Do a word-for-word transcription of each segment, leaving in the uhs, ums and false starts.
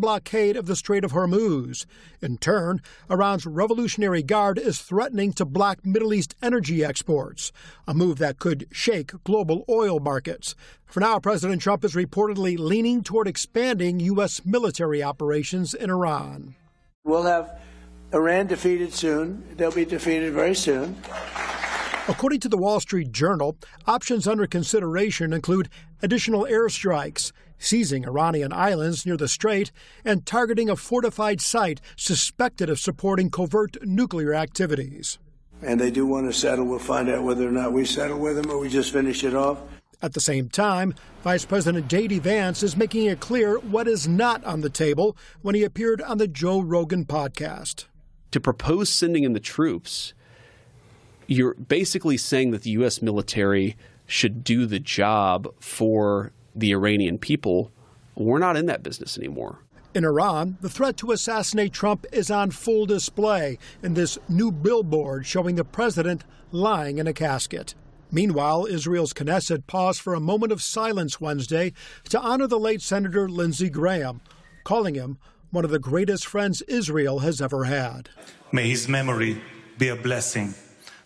blockade of the Strait of Hormuz. In turn, Iran's Revolutionary Guard is threatening to block Middle East energy exports, a move that could shake global oil markets. For now, President Trump is reportedly leaning toward expanding U S military operations in Iran. We'll have Iran defeated soon. They'll be defeated very soon. According to the Wall Street Journal, options under consideration include additional airstrikes, seizing Iranian islands near the strait, and targeting a fortified site suspected of supporting covert nuclear activities. And they do want to settle. We'll find out whether or not we settle with them or we just finish it off. At the same time, Vice President J D Vance is making it clear what is not on the table when he appeared on the Joe Rogan podcast. To propose sending in the troops, you're basically saying that the U S military should do the job for the Iranian people. We're not in that business anymore. In Iran, the threat to assassinate Trump is on full display in this new billboard showing the president lying in a casket. Meanwhile, Israel's Knesset paused for a moment of silence Wednesday to honor the late Senator Lindsey Graham, calling him one of the greatest friends Israel has ever had. May his memory be a blessing.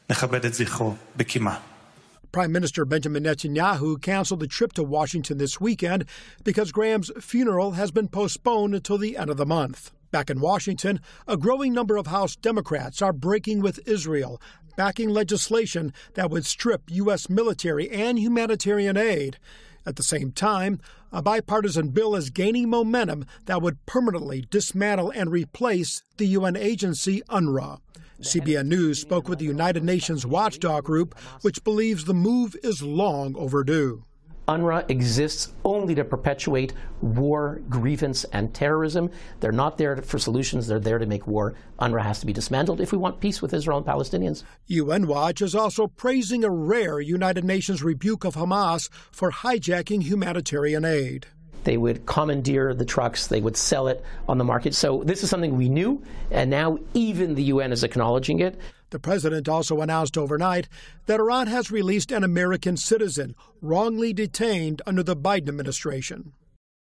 Prime Minister Benjamin Netanyahu canceled the trip to Washington this weekend because Graham's funeral has been postponed until the end of the month. Back in Washington, a growing number of House Democrats are breaking with Israel, backing legislation that would strip U S military and humanitarian aid. At the same time, a bipartisan bill is gaining momentum that would permanently dismantle and replace the U N agency UNRWA. C B N News spoke with the United Nations watchdog group, which believes the move is long overdue. UNRWA exists only to perpetuate war, grievance, and terrorism. They're not there for solutions. They're there to make war. UNRWA has to be dismantled if we want peace with Israel and Palestinians. U N Watch is also praising a rare United Nations rebuke of Hamas for hijacking humanitarian aid. They would commandeer the trucks. They would sell it on the market. So this is something we knew, and now even the U N is acknowledging it. The president also announced overnight that Iran has released an American citizen wrongly detained under the Biden administration.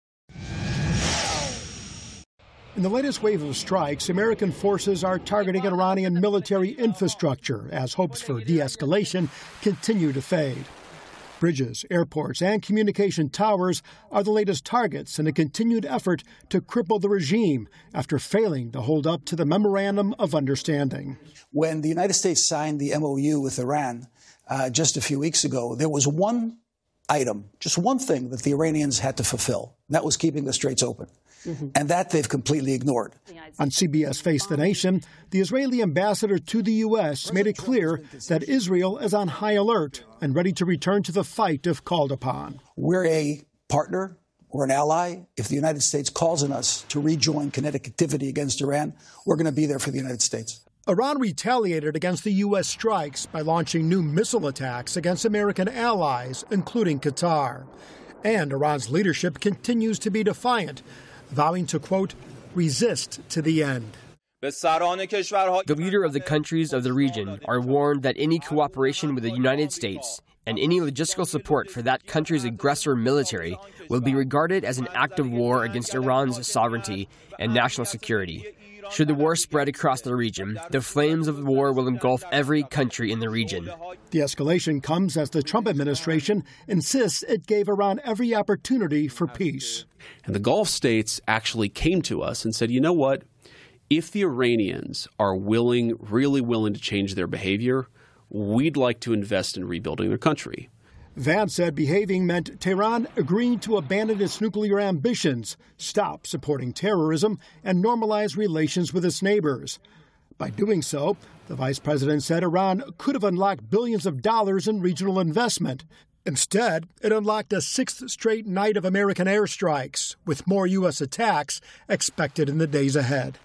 In the latest wave of strikes, American forces are targeting Iranian military infrastructure as hopes for de-escalation continue to fade. Bridges, airports, and communication towers are the latest targets in a continued effort to cripple the regime after failing to hold up to the Memorandum of Understanding. When the United States signed the M O U with Iran uh, just a few weeks ago, there was one item, just one thing that the Iranians had to fulfill, and that was keeping the straits open. Mm-hmm. And that they've completely ignored. On C B S Face the Nation, the Israeli ambassador to the U S made it clear that Israel is on high alert and ready to return to the fight if called upon. We're a partner or an ally. If the United States calls on us to rejoin kinetic activity against Iran, we're going to be there for the United States. Iran retaliated against the U S strikes by launching new missile attacks against American allies, including Qatar. And Iran's leadership continues to be defiant, vowing to, quote, resist to the end. The leader of the countries of the region are warned that any cooperation with the United States and any logistical support for that country's aggressor military will be regarded as an act of war against Iran's sovereignty and national security. Should the war spread across the region, the flames of the war will engulf every country in the region. The escalation comes as the Trump administration insists it gave Iran every opportunity for peace. And the Gulf states actually came to us and said, you know what? If the Iranians are willing, really willing to change their behavior, we'd like to invest in rebuilding their country. Vance said behaving meant Tehran agreeing to abandon its nuclear ambitions, stop supporting terrorism, and normalize relations with its neighbors. By doing so, the vice president said Iran could have unlocked billions of dollars in regional investment. Instead, it unlocked a sixth straight night of American airstrikes, with more U S attacks expected in the days ahead.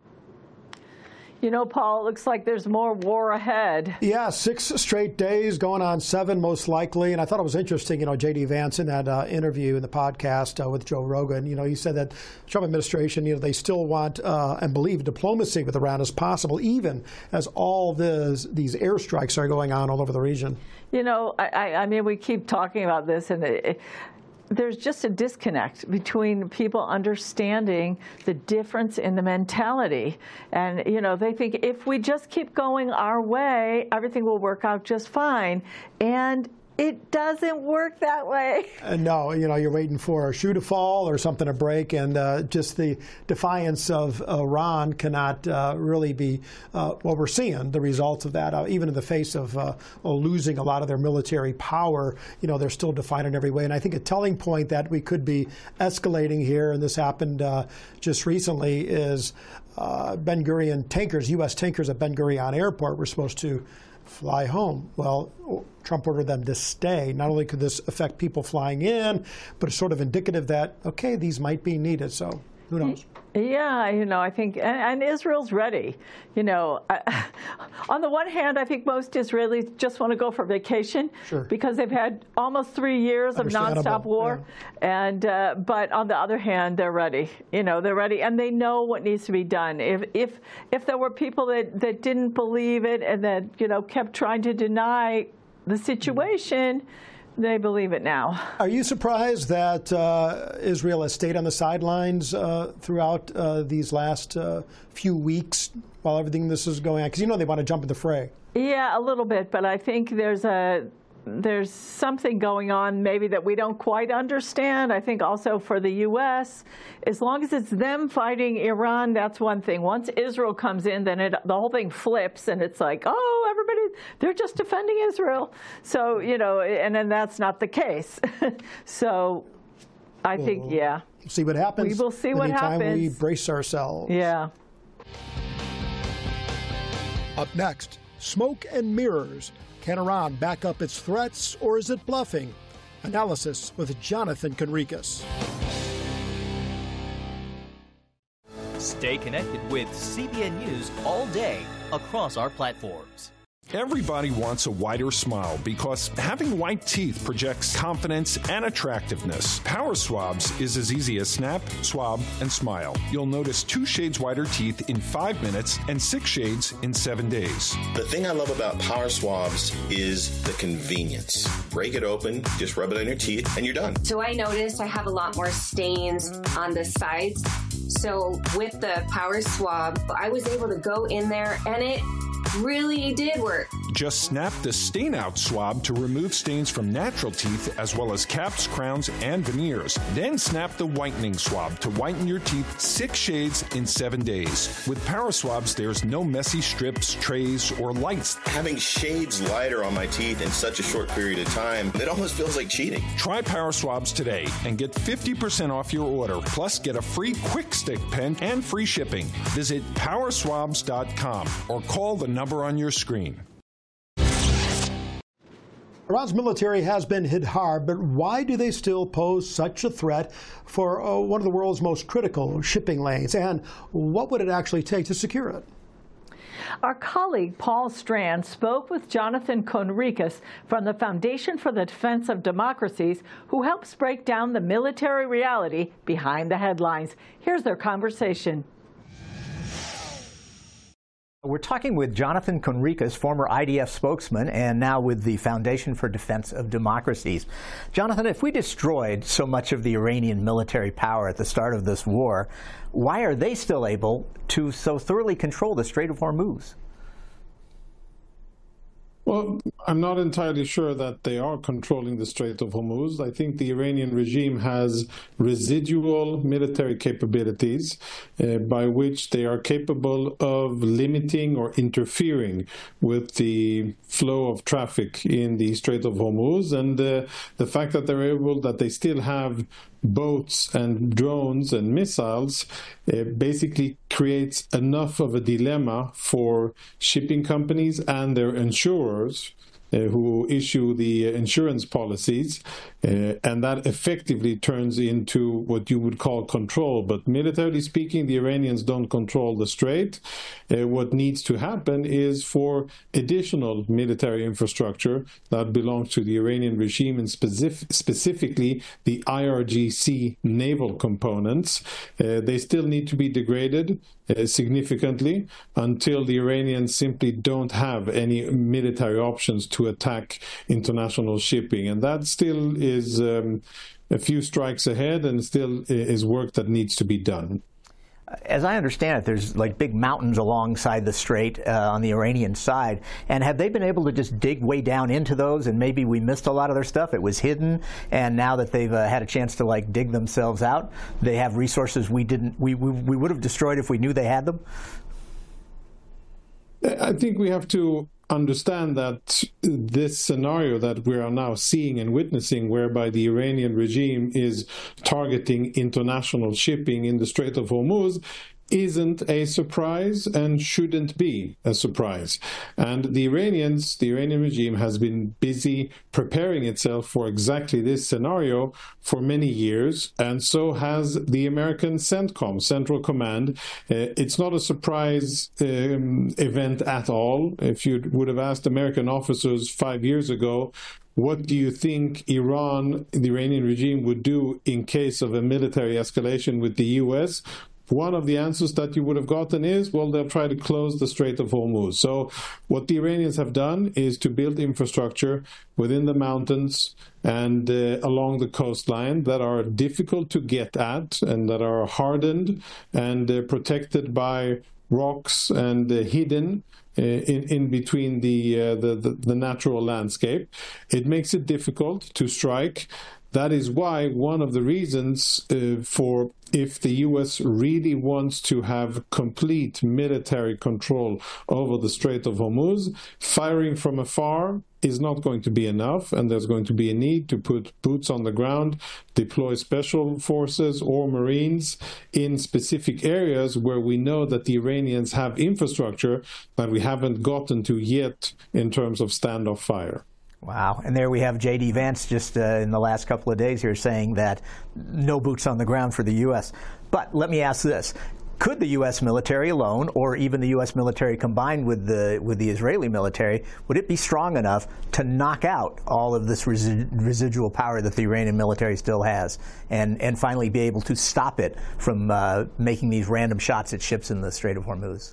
You know, Paul, it looks like there's more war ahead. Yeah, six straight days, going on seven most likely. And I thought it was interesting, you know, J D Vance in that uh, interview in the podcast uh, with Joe Rogan, you know, he said that the Trump administration, you know, they still want uh, and believe diplomacy with Iran is possible, even as all this, these airstrikes are going on all over the region. You know, I, I mean, we keep talking about this, and it, there's just a disconnect between people understanding the difference in the mentality. And, you know, they think if we just keep going our way, everything will work out just fine. And it doesn't work that way. Uh, no, you know, you're waiting for a shoe to fall or something to break, and uh, just the defiance of Iran cannot uh, really be uh, what we're seeing, the results of that. Uh, even in the face of uh, losing a lot of their military power, you know, they're still defiant in every way. And I think a telling point that we could be escalating here, and this happened uh, just recently, is uh, Ben Gurion tankers, U S tankers at Ben Gurion Airport were supposed to fly home. Well, Trump ordered them to stay. Not only could this affect people flying in, but it's sort of indicative that, okay, these might be needed. So who knows? Yeah, you know, I think, and, and Israel's ready. You know, I, on the one hand, I think most Israelis just want to go for vacation, sure, because they've had almost three years of nonstop war. Yeah. And uh, but on the other hand, they're ready. You know, they're ready, and they know what needs to be done. If if if there were people that that didn't believe it and that, you know, kept trying to deny the situation, they believe it now. Are you surprised that uh, Israel has stayed on the sidelines uh, throughout uh, these last uh, few weeks while everything this is going on? Because, you know, they want to jump in the fray. Yeah, a little bit, but I think there's a there's something going on maybe that we don't quite understand. I think also for the U S, as long as it's them fighting Iran, that's one thing. Once Israel comes in, then it, the whole thing flips, and it's like, oh, everybody, they're just defending Israel. So, you know, and then that's not the case. So I we'll think, yeah. See what happens. We will see what Anytime happens. we brace ourselves. Yeah. Up next, smoke and mirrors. Can Iran back up its threats, or is it bluffing? Analysis with Jonathan Conricus. Stay connected with C B N News all day across our platforms. Everybody wants a whiter smile because having white teeth projects confidence and attractiveness. Power Swabs is as easy as snap, swab, and smile. You'll notice two shades whiter teeth in five minutes and six shades in seven days. The thing I love about Power Swabs is the convenience. Break it open, just rub it on your teeth, and you're done. So I noticed I have a lot more stains on the sides. So with the Power Swab, I was able to go in there, and it really did work. Just snap the stain out swab to remove stains from natural teeth as well as caps, crowns, and veneers. Then snap the whitening swab to whiten your teeth six shades in seven days. With Power Swabs, there's no messy strips, trays, or lights. Having shades lighter on my teeth in such a short period of time, it almost feels like cheating. Try Power Swabs today and get fifty percent off your order. Plus, get a free Quick Stick pen and free shipping. Visit power swabs dot com or call the number on your screen. Iran's military has been hit hard, but why do they still pose such a threat for uh, one of the world's most critical shipping lanes? And what would it actually take to secure it? Our colleague Paul Strand spoke with Jonathan Conricus from the Foundation for the Defense of Democracies, who helps break down the military reality behind the headlines. Here's their conversation. We're talking with Jonathan Conricus, former I D F spokesman, and now with the Foundation for Defense of Democracies. Jonathan, if we destroyed so much of the Iranian military power at the start of this war, why are they still able to so thoroughly control the Strait of Hormuz? Well, I'm not entirely sure that they are controlling the Strait of Hormuz. I think the Iranian regime has residual military capabilities uh, by which they are capable of limiting or interfering with the flow of traffic in the Strait of Hormuz. And uh, the fact that they're able, that they still have boats and drones and missiles uh, basically creates enough of a dilemma for shipping companies and their insurers uh, who issue the insurance policies, uh, and that effectively turns into what you would call control. But militarily speaking, the Iranians don't control the strait. Uh, what needs to happen is for additional military infrastructure that belongs to the Iranian regime, and specific, specifically the I R G C naval components. Uh, they still need to be degraded uh, significantly until the Iranians simply don't have any military options to attack international shipping. And that still is um, a few strikes ahead, and still is work that needs to be done. As I understand it, there's like big mountains alongside the strait uh, on the Iranian side. And have they been able to just dig way down into those, and maybe we missed a lot of their stuff? It was hidden, and now that they've uh, had a chance to like dig themselves out, they have resources we didn't, we, we, we would have destroyed if we knew they had them? I think we have to understand that this scenario that we are now seeing and witnessing, whereby the Iranian regime is targeting international shipping in the Strait of Hormuz, isn't a surprise and shouldn't be a surprise. And the Iranians, the Iranian regime has been busy preparing itself for exactly this scenario for many years, and so has the American CENTCOM, Central Command. Uh, it's not a surprise um, event at all. If you would have asked American officers five years ago, what do you think Iran, the Iranian regime, would do in case of a military escalation with the U S? One of the answers that you would have gotten is, well, they'll try to close the Strait of Hormuz. So what the Iranians have done is to build infrastructure within the mountains and uh, along the coastline that are difficult to get at and that are hardened and uh, protected by rocks and uh, hidden uh, in, in between the, uh, the, the, the natural landscape. It makes it difficult to strike. That is why one of the reasons uh, for if the U S really wants to have complete military control over the Strait of Hormuz, firing from afar is not going to be enough, and there's going to be a need to put boots on the ground, deploy special forces or Marines in specific areas where we know that the Iranians have infrastructure that we haven't gotten to yet in terms of standoff fire. Wow. And there we have J D Vance just uh, in the last couple of days here saying that no boots on the ground for the U S. But let me ask this. Could the U S military alone, or even the U S military combined with the with the Israeli military, would it be strong enough to knock out all of this resi residual power that the Iranian military still has, and, and finally be able to stop it from uh, making these random shots at ships in the Strait of Hormuz?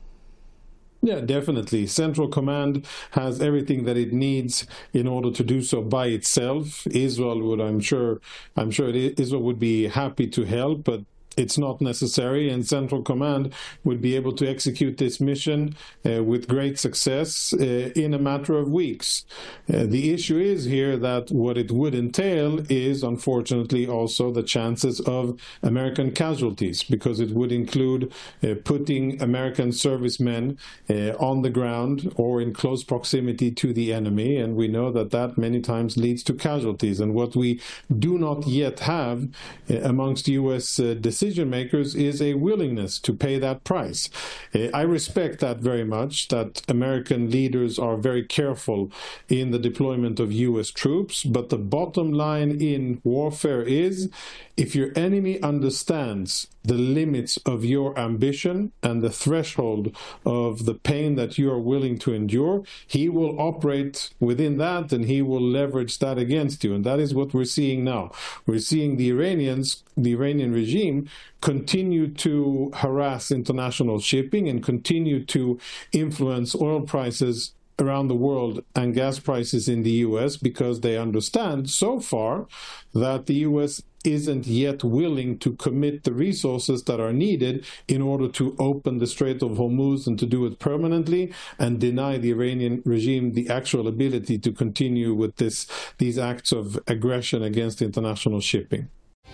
Yeah, definitely. Central Command has everything that it needs in order to do so by itself. Israel would, I'm sure, I'm sure Israel would be happy to help, but it's not necessary, and Central Command would be able to execute this mission uh, with great success uh, in a matter of weeks. Uh, the issue is here that what it would entail is, unfortunately, also the chances of American casualties, because it would include uh, putting American servicemen uh, on the ground or in close proximity to the enemy, and we know that that many times leads to casualties. And what we do not yet have uh, amongst U S uh, decision makers is a willingness to pay that price. Uh, I respect that very much, that American leaders are very careful in the deployment of U S troops, but the bottom line in warfare is, if your enemy understands the limits of your ambition and the threshold of the pain that you are willing to endure, he will operate within that, and he will leverage that against you. And that is what we're seeing now. We're seeing the Iranians, the Iranian regime, continue to harass international shipping and continue to influence oil prices around the world and gas prices in the U S, because they understand so far that the U S isn't yet willing to commit the resources that are needed in order to open the Strait of Hormuz and to do it permanently, and deny the Iranian regime the actual ability to continue with this, these acts of aggression against international shipping.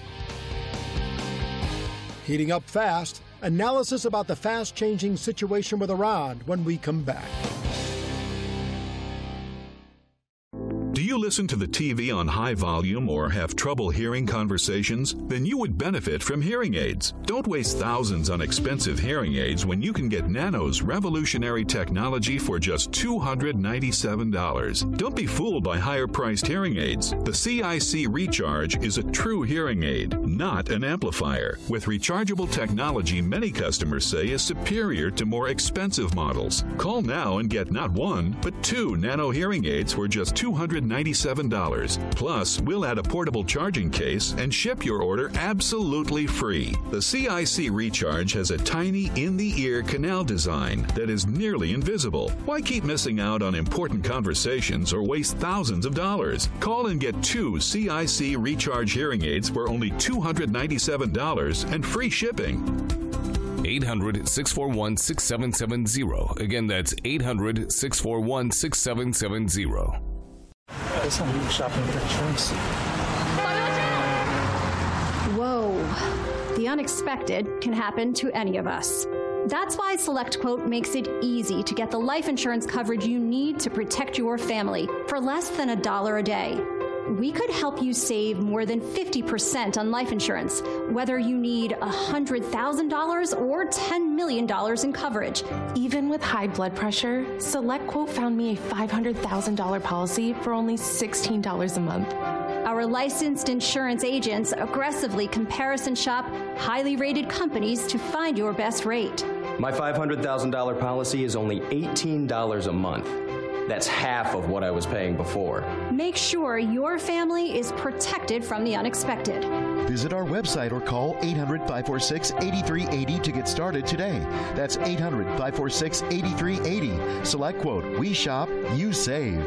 Heating up fast, analysis about the fast-changing situation with Iran when we come back. Do you listen to the T V on high volume or have trouble hearing conversations? Then you would benefit from hearing aids. Don't waste thousands on expensive hearing aids when you can get Nano's revolutionary technology for just two hundred ninety-seven dollars. Don't be fooled by higher-priced hearing aids. The C I C Recharge is a true hearing aid, not an amplifier. With rechargeable technology many customers say is superior to more expensive models. Call now and get not one, but two Nano hearing aids for just two hundred ninety-seven dollars. ninety-seven dollars. Plus, we'll add a portable charging case and ship your order absolutely free. The C I C Recharge has a tiny in-the-ear canal design that is nearly invisible. Why keep missing out on important conversations or waste thousands of dollars? Call and get two C I C Recharge hearing aids for only two hundred ninety-seven dollars and free shipping. eight hundred, six four one, six seven seven zero. Again, that's eight hundred, six four one, six seven seven zero. Shopping for insurance. Whoa. The unexpected can happen to any of us. That's why SelectQuote makes it easy to get the life insurance coverage you need to protect your family for less than a dollar a day. We could help you save more than fifty percent on life insurance, whether you need one hundred thousand dollars or ten million dollars in coverage. Even with high blood pressure, SelectQuote found me a five hundred thousand dollars policy for only sixteen dollars a month. Our licensed insurance agents aggressively comparison shop highly rated companies to find your best rate. My five hundred thousand dollars policy is only eighteen dollars a month. That's half of what I was paying before. Make sure your family is protected from the unexpected. Visit our website or call eight hundred, five four six, eight three eight zero to get started today. That's eight hundred, five four six, eight three eight zero. SelectQuote. We shop, you save.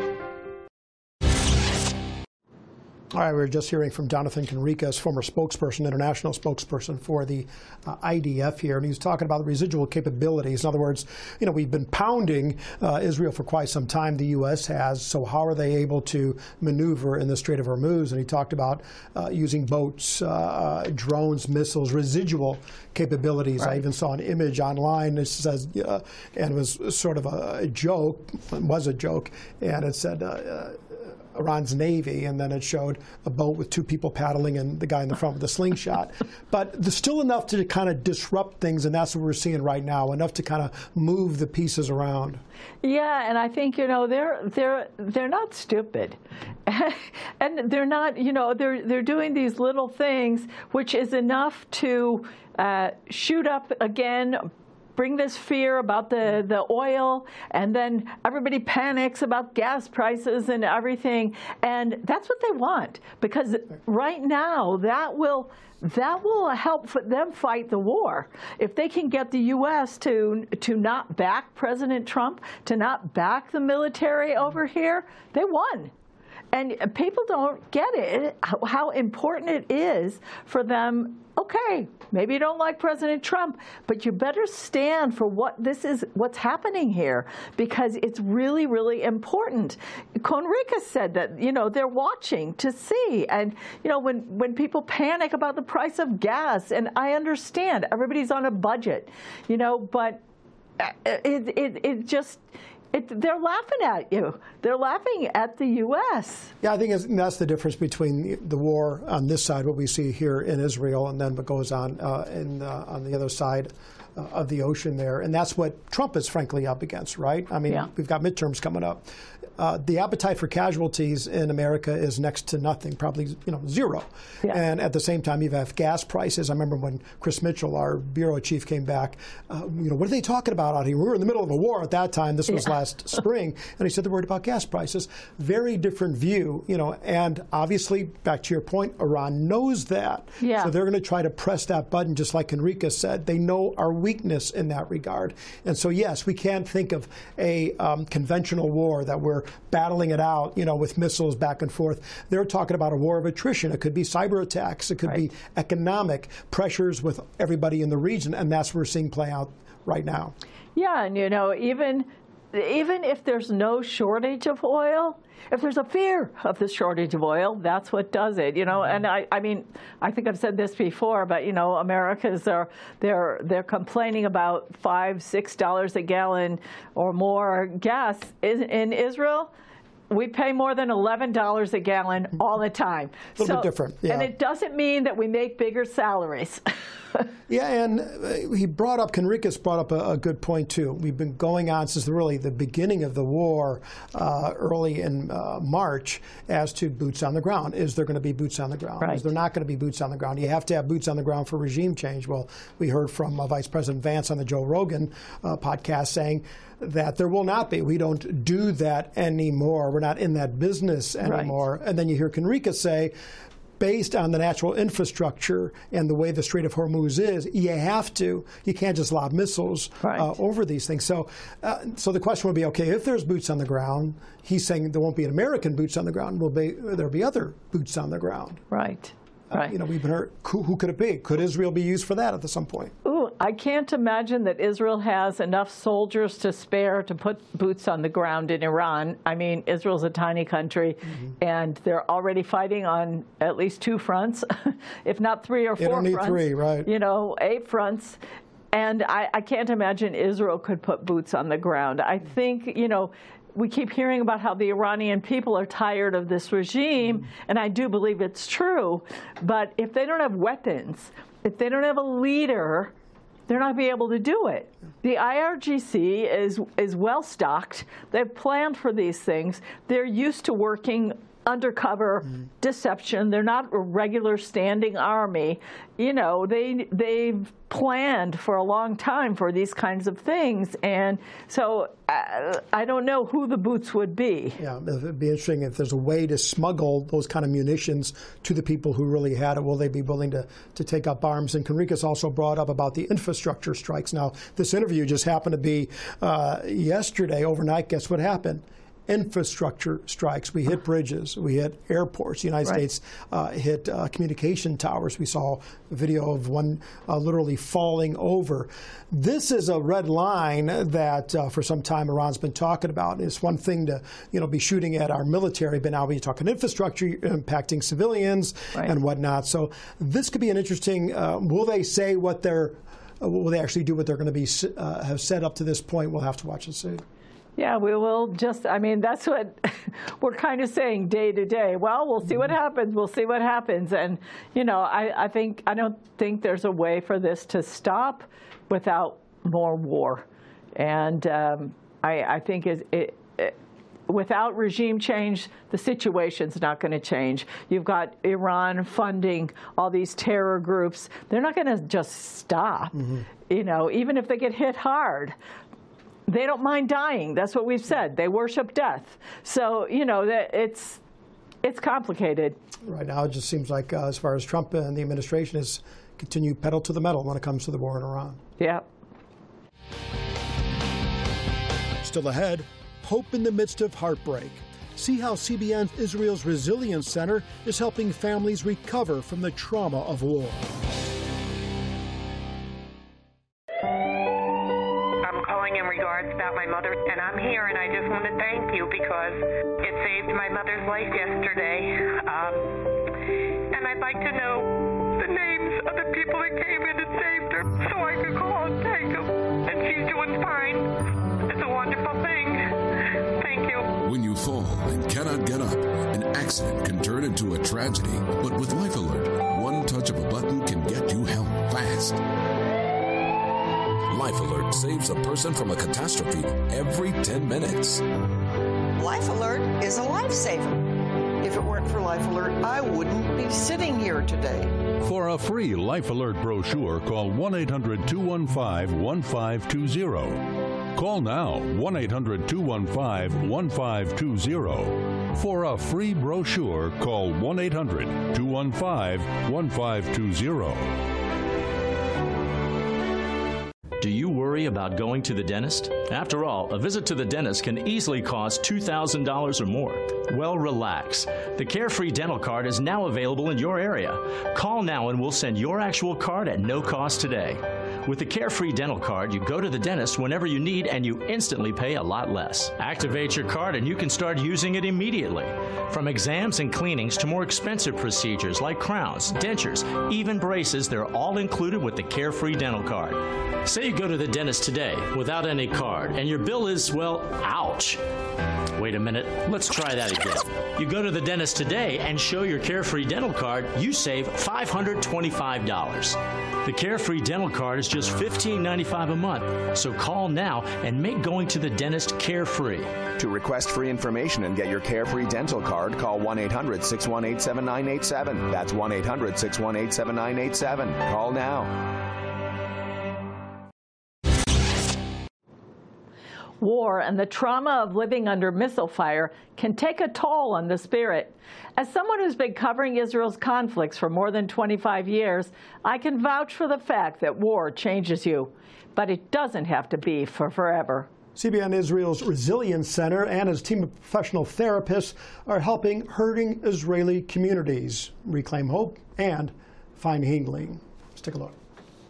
All right, we were just hearing from Jonathan Conricas, former spokesperson, international spokesperson for the uh, I D F here, and he was talking about the residual capabilities. In other words, you know, we've been pounding uh, Israel for quite some time, the U S has, so how are they able to maneuver in the Strait of Hormuz? And he talked about uh, using boats, uh, drones, missiles, residual capabilities. Right. I even saw an image online that says, uh, and it was sort of a joke, it was a joke, and it said, uh, uh, Iran's Navy, and then it showed a boat with two people paddling and the guy in the front with a slingshot. But there's still enough to kind of disrupt things, and that's what we're seeing right now, enough to kind of move the pieces around. Yeah, and I think, you know, they're they're they're not stupid. And they're not, you know, they're they're doing these little things which is enough to uh, shoot up again, bring this fear about the, the oil, and then everybody panics about gas prices and everything. And that's what they want, because right now that will that will help them fight the war. If they can get the U S to to not back President Trump, to not back the military over here, they won. And people don't get it, how important it is for them. Okay, maybe you don't like President Trump, but you better stand for what this is, what's happening here, because it's really, really important. Conricas said that, you know, they're watching to see. And, you know, when, when people panic about the price of gas, and I understand everybody's on a budget, you know, but it, it, it just... It, they're laughing at you. They're laughing at the U S Yeah, I think it's, that's the difference between the war on this side, what we see here in Israel, and then what goes on uh, in, uh, on the other side uh, of the ocean there. And that's what Trump is frankly up against, right? I mean, yeah. We've got midterms coming up. Uh, the appetite for casualties in America is next to nothing, probably you know zero. Yeah. And at the same time, you have gas prices. I remember when Chris Mitchell, our bureau chief, came back. Uh, you know, what are they talking about out here? We were in the middle of a war at that time. This was yeah. last spring, and he said they're worried about gas prices. Very different view, you know. And obviously, back to your point, Iran knows that. Yeah. So they're going to try to press that button, just like Enrique said. They know our weakness in that regard. And so, yes, we can't think of a um, conventional war that we're battling it out, you know, with missiles back and forth. They're talking about a war of attrition. It could be cyber attacks. It could right. be economic pressures with everybody in the region, and that's what we're seeing play out right now. Yeah, and, you know, even even if there's no shortage of oil, if there's a fear of the shortage of oil, that's what does it, you know. And I, I mean, I think I've said this before, but you know, Americans are they're they're complaining about five, six dollars a gallon or more gas in, in Israel. We pay more than eleven dollars a gallon all the time. A little so, bit different, yeah. And it doesn't mean that we make bigger salaries. Yeah, and he brought up, Conricas brought up a, a good point, too. We've been going on since really the beginning of the war, uh, early in uh, March, as to boots on the ground. Is there going to be boots on the ground? Right. Is there not going to be boots on the ground? You have to have boots on the ground for regime change. Well, we heard from uh, Vice President Vance on the Joe Rogan uh, podcast saying that there will not be. We don't do that anymore. We're we're not in that business anymore. Right. And then you hear Conrica say, based on the natural infrastructure and the way the Strait of Hormuz is, you have to. You can't just lob missiles right. uh, over these things. So, uh, so the question would be, okay, if there's boots on the ground, he's saying there won't be an American boots on the ground. Will be, there'll be other boots on the ground. Right. Uh, right. You know, we've been heard, who, who could it be? Could Israel be used for that at some point? Ooh, I can't imagine that Israel has enough soldiers to spare to put boots on the ground in Iran. I mean, Israel's a tiny country, mm-hmm. and they're already fighting on at least two fronts, if not three or four they don't need fronts. Three, right? You know, eight fronts. And I, I can't imagine Israel could put boots on the ground. I think, you know, we keep hearing about how the Iranian people are tired of this regime, mm. and I do believe it's true. But if they don't have weapons, if they don't have a leader, they're not going to be able to do it. The I R G C is, is well-stocked. They've planned for these things. They're used to working undercover mm. deception. They're not a regular standing army. You know, they, they've planned for a long time for these kinds of things. And so uh, I don't know who the boots would be. Yeah, it'd be interesting if there's a way to smuggle those kind of munitions to the people who really had it. Will they be willing to, to take up arms? And Conricus also brought up about the infrastructure strikes. Now, this interview just happened to be uh, yesterday, overnight. Guess what happened? Infrastructure strikes. We hit bridges. We hit airports. The United right. States uh, hit uh, communication towers. We saw a video of one uh, literally falling over. This is a red line that uh, for some time Iran's been talking about. It's one thing to, you know, be shooting at our military, but now we're talking infrastructure impacting civilians right. and whatnot. So this could be an interesting. Uh, will they say what they're? Uh, will they actually do what they're going to be uh, have said up to this point? We'll have to watch and see. Yeah, we will just, I mean, that's what we're kind of saying day to day. Well, we'll see what happens. We'll see what happens. And, you know, I, I think, I don't think there's a way for this to stop without more war. And um, I, I think it, it, it, without regime change, the situation's not going to change. You've got Iran funding all these terror groups. They're not going to just stop, mm-hmm. you know, even if they get hit hard. They don't mind dying. That's what we've said. They worship death. So, you know, it's it's complicated. Right now, it just seems like uh, as far as Trump and the administration is continue pedal to the metal when it comes to the war in Iran. Yeah. Still ahead, hope in the midst of heartbreak. See how C B N's Israel's Resilience Center is helping families recover from the trauma of war. In regards about my mother, and I'm here, and I just want to thank you because it saved my mother's life yesterday. Um, and I'd like to know the names of the people that came in and saved her so I could call and thank them. And she's doing fine. It's a wonderful thing. Thank you. When you fall and cannot get up, an accident can turn into a tragedy. But with Life Alert, one touch of a button can get you help fast. Life Alert saves a person from a catastrophe every ten minutes. Life Alert is a lifesaver. If it weren't for Life Alert, I wouldn't be sitting here today. For a free Life Alert brochure, call one eight hundred two one five one five two zero. Call now, one eight hundred two one five one five two zero. For a free brochure, call one eight hundred two one five one five two zero. Do you worry about going to the dentist? After all, a visit to the dentist can easily cost two thousand dollars or more. Well, relax. The Carefree Dental Card is now available in your area. Call now and we'll send your actual card at no cost today. With the Carefree Dental Card, you go to the dentist whenever you need and you instantly pay a lot less. Activate your card and you can start using it immediately. From exams and cleanings to more expensive procedures like crowns, dentures, even braces, they're all included with the Carefree Dental Card. Say you go to the dentist today without any card and your bill is, well, ouch. Wait a minute, let's try that again. You go to the dentist today and show your Carefree Dental Card, you save five hundred twenty-five dollars. The Carefree Dental Card is just fifteen ninety-five a month, so call now and make going to the dentist carefree. To request free information and get your Carefree Dental Card, call one eight hundred six one eight seven nine eight seven. That's one eight hundred six one eight seven nine eight seven. Call now. War and the trauma of living under missile fire can take a toll on the spirit. As someone who's been covering Israel's conflicts for more than twenty-five years, I can vouch for the fact that war changes you. But it doesn't have to be for forever. C B N Israel's Resilience Center and its team of professional therapists are helping hurting Israeli communities reclaim hope and find healing. Let's take a look.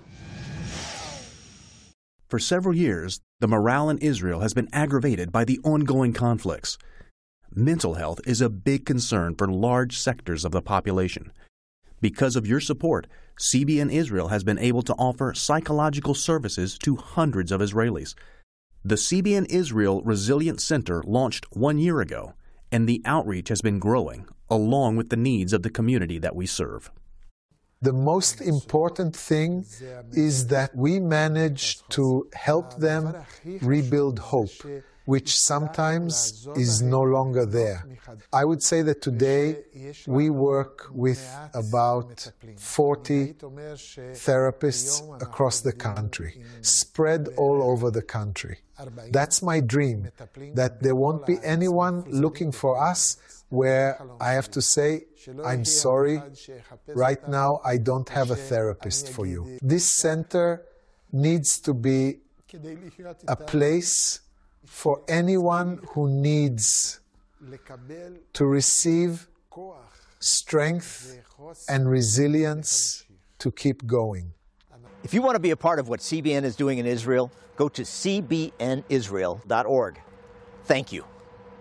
For several years, the morale in Israel has been aggravated by the ongoing conflicts. Mental health is a big concern for large sectors of the population. Because of your support, C B N Israel has been able to offer psychological services to hundreds of Israelis. The C B N Israel Resilience Center launched one year ago, and the outreach has been growing, along with the needs of the community that we serve. The most important thing is that we manage to help them rebuild hope, which sometimes is no longer there. I would say that today we work with about forty therapists across the country, spread all over the country. That's my dream, that there won't be anyone looking for us where I have to say, I'm sorry, right now I don't have a therapist for you. This center needs to be a place for anyone who needs to receive strength and resilience to keep going. If you want to be a part of what C B N is doing in Israel, go to c b n israel dot org. Thank you.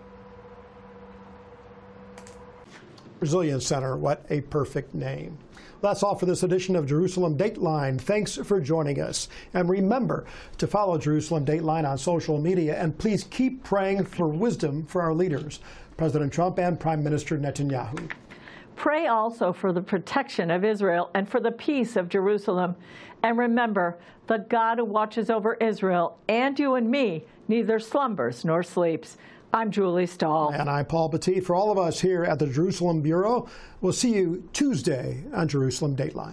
Resilience Center, what a perfect name. That's all for this edition of Jerusalem Dateline. Thanks for joining us. And remember to follow Jerusalem Dateline on social media, and please keep praying for wisdom for our leaders, President Trump and Prime Minister Netanyahu. Pray also for the protection of Israel and for the peace of Jerusalem. And remember, the God who watches over Israel and you and me neither slumbers nor sleeps. I'm Julie Stahl. And I'm Paul Petit. For all of us here at the Jerusalem Bureau, we'll see you Tuesday on Jerusalem Dateline.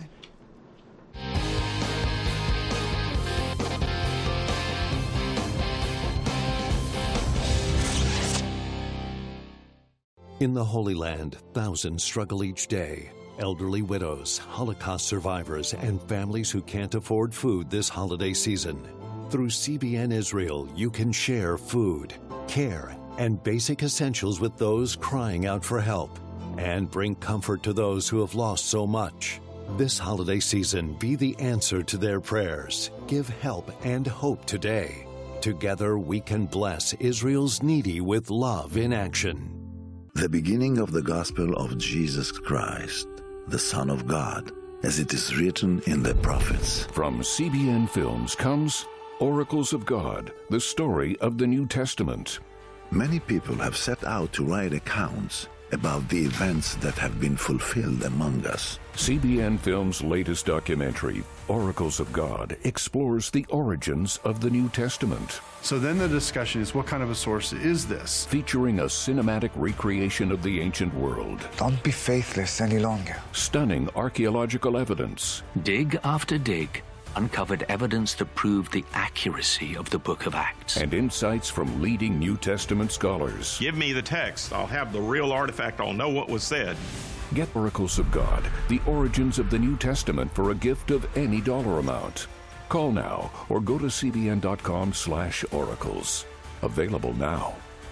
In the Holy Land, thousands struggle each day. Elderly widows, Holocaust survivors, and families who can't afford food this holiday season. Through C B N Israel, you can share food, care, and basic essentials with those crying out for help, and bring comfort to those who have lost so much. This holiday season, be the answer to their prayers. Give help and hope today. Together, we can bless Israel's needy with love in action. The beginning of the gospel of Jesus Christ, the Son of God, as it is written in the prophets. From C B N Films comes Oracles of God, the story of the New Testament. Many people have set out to write accounts about the events that have been fulfilled among us. C B N Films' latest documentary, Oracles of God, explores the origins of the New Testament. So then the discussion is, what kind of a source is this? Featuring a cinematic recreation of the ancient world. Don't be faithless any longer. Stunning archaeological evidence. Dig after dig uncovered evidence that proved the accuracy of the Book of Acts. And insights from leading New Testament scholars. Give me the text. I'll have the real artifact. I'll know what was said. Get Oracles of God, the origins of the New Testament for a gift of any dollar amount. Call now or go to c b n dot com slash oracles. Available now.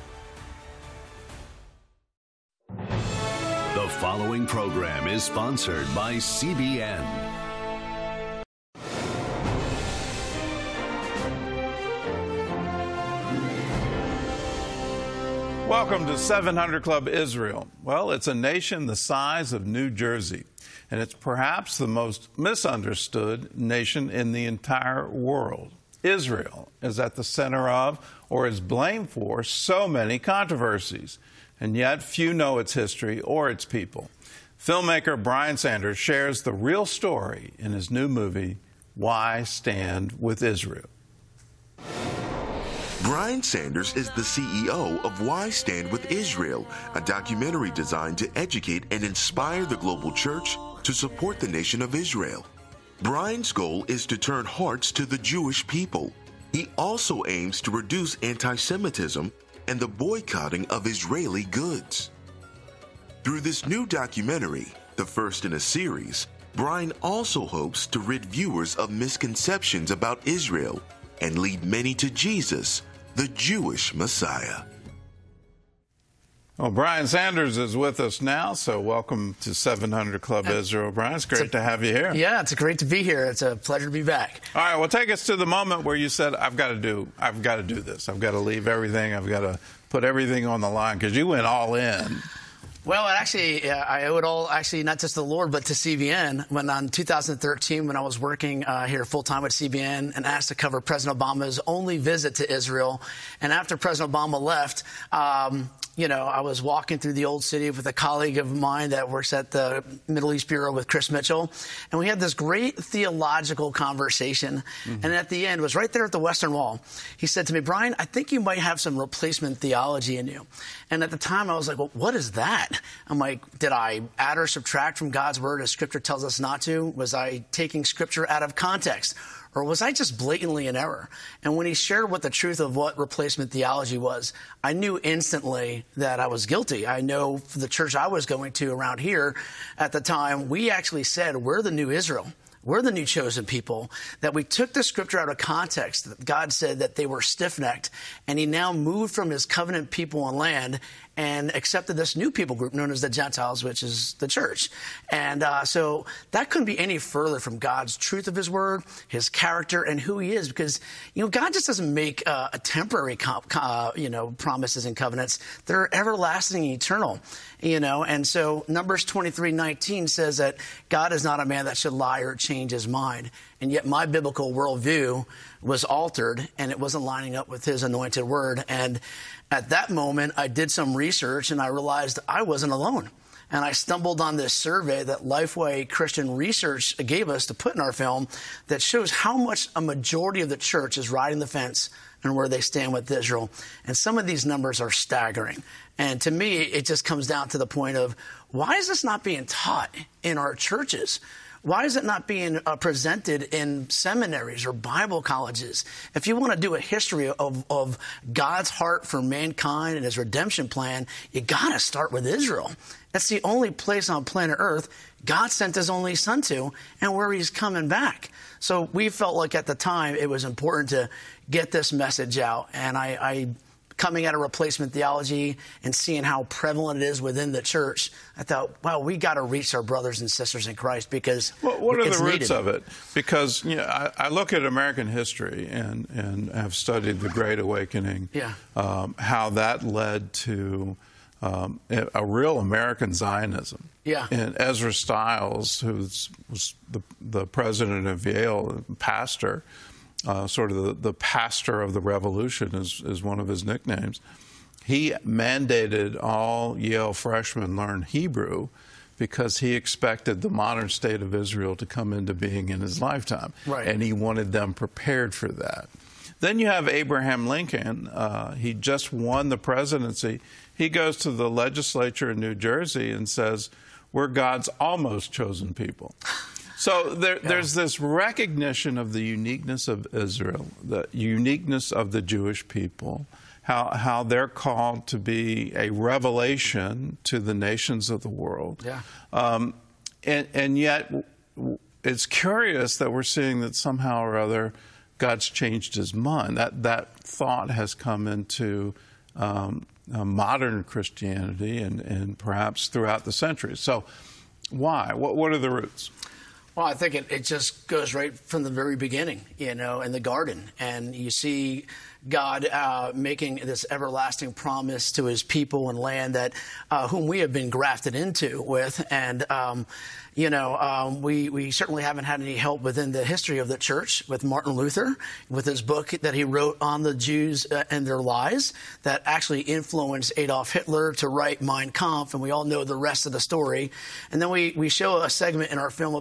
The following program is sponsored by C B N. Welcome to seven hundred Club Israel. Well, it's a nation the size of New Jersey, and it's perhaps the most misunderstood nation in the entire world. Israel is at the center of, or is blamed for, so many controversies, and yet few know its history or its people. Filmmaker Brian Sanders shares the real story in his new movie, Why Stand with Israel? Brian Sanders is the C E O of Why Stand with Israel, a documentary designed to educate and inspire the global church to support the nation of Israel. Brian's goal is to turn hearts to the Jewish people. He also aims to reduce anti-Semitism and the boycotting of Israeli goods. Through this new documentary, the first in a series, Brian also hopes to rid viewers of misconceptions about Israel and lead many to Jesus, the Jewish Messiah. Well, Brian Sanders is with us now, so welcome to seven hundred Club Israel. Brian, it's great it's a, to have you here. Yeah, it's great to be here. It's a pleasure to be back. All right, well, take us to the moment where you said, I've got to do, I've got to do this. I've got to leave everything. I've got to put everything on the line, because you went all in. Well, actually, uh, I owe it all, actually, not just to the Lord, but to C B N. When in two thousand thirteen, when I was working uh, here full-time at C B N and asked to cover President Obama's only visit to Israel, and after President Obama left, um, you know, I was walking through the Old City with a colleague of mine that works at the Middle East Bureau with Chris Mitchell, and we had this great theological conversation. Mm-hmm. And at the end, it was right there at the Western Wall. He said to me, Brian, I think you might have some replacement theology in you. And at the time, I was like, well, what is that? I'm like, did I add or subtract from God's word as Scripture tells us not to? Was I taking Scripture out of context? Or was I just blatantly in error? And when he shared what the truth of what replacement theology was, I knew instantly that I was guilty. I know for the church I was going to around here at the time, we actually said, we're the new Israel. We're the new chosen people, that we took the Scripture out of context. That God said that they were stiff-necked, and he now moved from his covenant people and land and accepted this new people group known as the Gentiles, which is the church. And uh, so that couldn't be any further from God's truth of his word, his character, and who he is. Because, you know, God just doesn't make uh, a temporary, uh, you know, promises and covenants. They're everlasting and eternal, you know. And so Numbers twenty-three nineteen says that God is not a man that should lie or change his mind. And yet my biblical worldview was altered, and it wasn't lining up with his anointed word. And at that moment, I did some research, and I realized I wasn't alone. And I stumbled on this survey that Lifeway Christian Research gave us to put in our film that shows how much a majority of the church is riding the fence and where they stand with Israel. And some of these numbers are staggering. And to me, it just comes down to the point of, why is this not being taught in our churches? Why is it not being uh, presented in seminaries or Bible colleges? If you want to do a history of, of God's heart for mankind and his redemption plan, you got to start with Israel. That's the only place on planet Earth God sent his only son to, and where he's coming back. So we felt like at the time it was important to get this message out. And I, I coming out of replacement theology and seeing how prevalent it is within the church, I thought, wow, we got to reach our brothers and sisters in Christ, because well, what are the roots needed. of it? Because you know, I, I look at American history and, and have studied the Great Awakening, yeah. um, how that led to um, a, a real American Zionism. Yeah. And Ezra Stiles, who was the, the president of Yale, pastor, Uh, sort of the, the pastor of the revolution is, is one of his nicknames. He mandated all Yale freshmen learn Hebrew because he expected the modern state of Israel to come into being in his lifetime. Right. And he wanted them prepared for that. Then you have Abraham Lincoln. Uh, he just won the presidency. He goes to the legislature in New Jersey and says, we're God's almost chosen people. So there, yeah. there's this recognition of the uniqueness of Israel, the uniqueness of the Jewish people, how how they're called to be a revelation to the nations of the world. Yeah. Um, and, and yet it's curious that we're seeing that somehow or other God's changed his mind. That, that thought has come into um, uh, modern Christianity and, and perhaps throughout the centuries. So why? What, what are the roots? Well, I think it, it just goes right from the very beginning, you know, in the garden. And you see God uh, making this everlasting promise to his people and land that uh, whom we have been grafted into with. And, um, you know, um, we, we certainly haven't had any help within the history of the church with Martin Luther, with his book that he wrote on the Jews uh, and their lies that actually influenced Adolf Hitler to write Mein Kampf. And we all know the rest of the story. And then we, we show a segment in our film about the church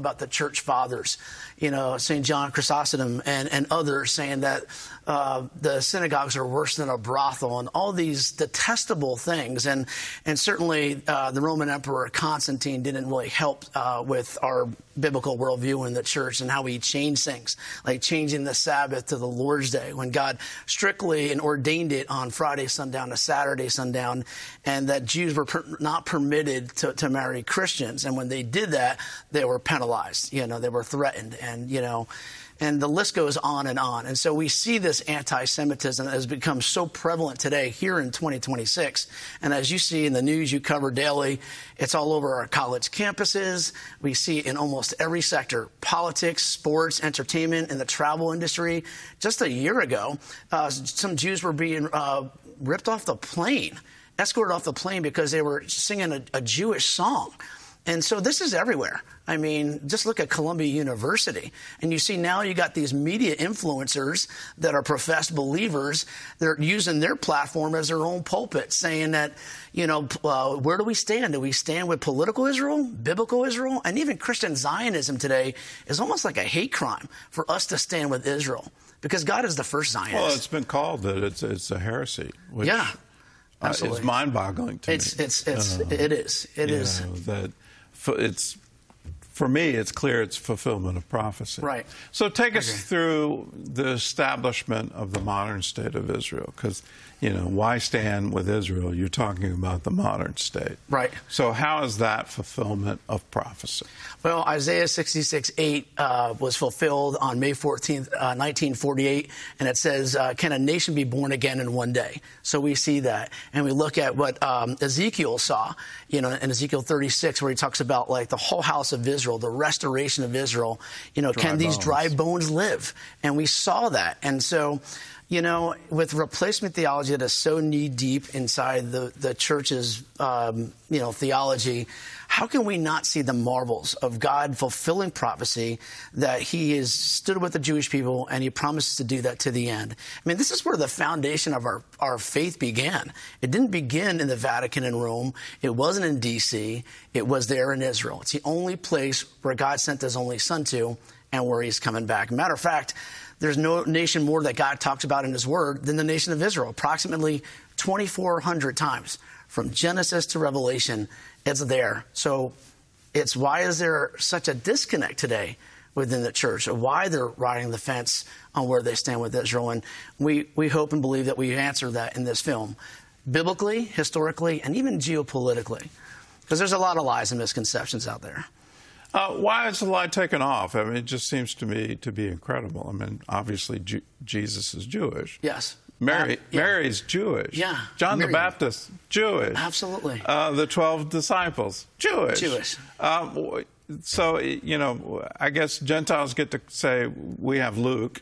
church fathers, you know, Saint John Chrysostom and, and others saying that uh, the synagogues are worse than a brothel and all these detestable things. And, and certainly uh, the Roman Emperor Constantine didn't really help uh, with our biblical worldview in the church and how we change things, like changing the Sabbath to the Lord's Day when God strictly and ordained it on Friday sundown to Saturday sundown, and that Jews were per- not permitted to, to marry Christians. And when they did that, they were penalized, you know, they were threatened, and, you know, and the list goes on and on. And so we see this anti-Semitism that has become so prevalent today here in twenty twenty-six. And as you see in the news you cover daily, it's all over our college campuses. We see it in almost every sector: politics, sports, entertainment, and the travel industry. Just a year ago, uh, some Jews were being uh, ripped off the plane, escorted off the plane because they were singing a, a Jewish song. And so this is everywhere. I mean, just look at Columbia University. And you see now you got these media influencers that are professed believers. They're using their platform as their own pulpit, saying that, you know, uh, where do we stand? Do we stand with political Israel, biblical Israel? And even Christian Zionism today is almost like a hate crime for us to stand with Israel, because God is the first Zionist. Well, it's been called that it's, it's a heresy. Which, yeah. Absolutely. Uh, it's mind-boggling to it's, me. It's, it's, uh, it is. It is. Know, that it's, for me, it's clear it's fulfillment of prophecy. Right. So take us through the establishment of the modern state of Israel, because, you know, why stand with Israel? You're talking about the modern state. Right. So how is that fulfillment of prophecy? Well, Isaiah sixty-six eight uh, was fulfilled on May fourteenth, uh, nineteen forty-eight, and it says, uh, can a nation be born again in one day? So we see that. And we look at what um, Ezekiel saw, you know, in Ezekiel thirty-six, where he talks about, like, the whole house of Israel, the restoration of Israel. You know, Dry can these bones. dry bones live? And we saw that. And so, you know, with replacement theology that is so knee-deep inside the, the church's, um, you know, theology, how can we not see the marvels of God fulfilling prophecy, that he has stood with the Jewish people and he promises to do that to the end? I mean, this is where the foundation of our, our faith began. It didn't begin in the Vatican in Rome. It wasn't in D C It was there in Israel. It's the only place where God sent his only son to and where he's coming back. Matter of fact, there's no nation more that God talks about in his word than the nation of Israel. Approximately twenty-four hundred times from Genesis to Revelation, it's there. So it's why is there such a disconnect today within the church, or why they're riding the fence on where they stand with Israel? And we, we hope and believe that we answer that in this film, biblically, historically, and even geopolitically, because there's a lot of lies and misconceptions out there. Uh, why is the lie taken off? I mean, it just seems to me to be incredible. I mean, obviously, Ju- Jesus is Jewish. Yes. Mary, uh, yeah. Mary's Jewish. Yeah. John Miriam. the Baptist, Jewish. Absolutely. Uh, the twelve disciples, Jewish. Jewish. Um, so, you know, I guess Gentiles get to say, we have Luke.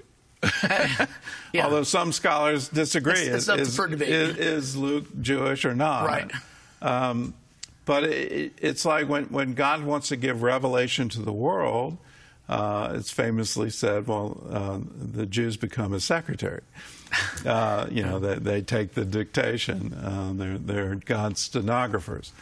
Yeah. Although some scholars disagree. It's, it's is, up is, for debate. Is, is Luke Jewish or not? Right. Um, but it, it's like when, when God wants to give revelation to the world, uh, it's famously said, well, uh, the Jews become his secretary. Uh, you know, they, they take the dictation. Uh, they're, they're God's stenographers.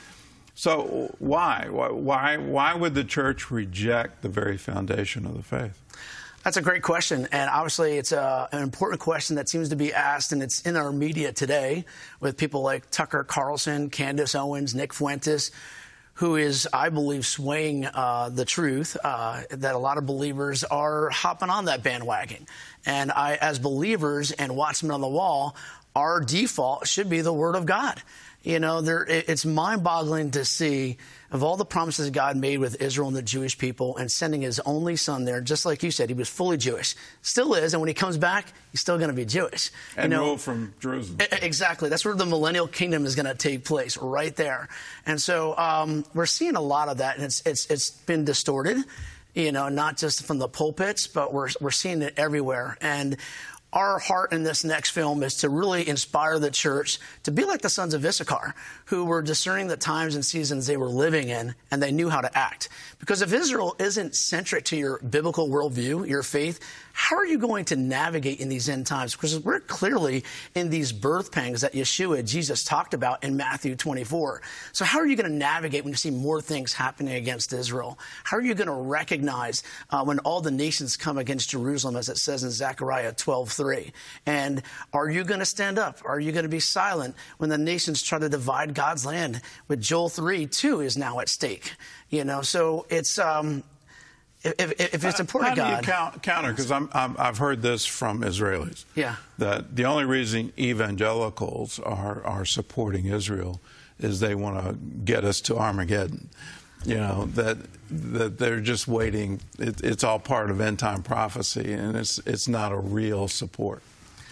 So why? Why, why would the church reject the very foundation of the faith? That's a great question, and obviously it's a, an important question that seems to be asked, and it's in our media today with people like Tucker Carlson, Candace Owens, Nick Fuentes, who is, I believe, swaying uh, the truth, uh, that a lot of believers are hopping on that bandwagon. And I, as believers and watchmen on the wall, our default should be the Word of God. You know, there, it's mind-boggling to see of all the promises God made with Israel and the Jewish people and sending his only son there, just like you said, he was fully Jewish. Still is, and when he comes back, he's still going to be Jewish. And you know, rule from Jerusalem. Exactly. That's where the millennial kingdom is going to take place, right there. And so um, we're seeing a lot of that, and it's, it's, it's been distorted, you know, not just from the pulpits, but we're, we're seeing it everywhere. And our heart in this next film is to really inspire the church to be like the sons of Issachar, who were discerning the times and seasons they were living in, and they knew how to act. Because if Israel isn't centric to your biblical worldview, your faith, How are you going to navigate in these end times? Because we're clearly in these birth pangs that Yeshua, Jesus, talked about in Matthew twenty-four. So how are you going to navigate when you see more things happening against Israel? How are you going to recognize uh, when all the nations come against Jerusalem, as it says in Zechariah twelve three? And are you going to stand up? Are you going to be silent when the nations try to divide God's land? With Joel three two is now at stake. You know, so it's... Um, If, if it's important, How do God, you count, counter? Because I'm, I'm, I've heard this from Israelis. Yeah. That the only reason evangelicals are, are supporting Israel is they want to get us to Armageddon. You know, that that they're just waiting. It, it's all part of end time prophecy, and it's it's not a real support.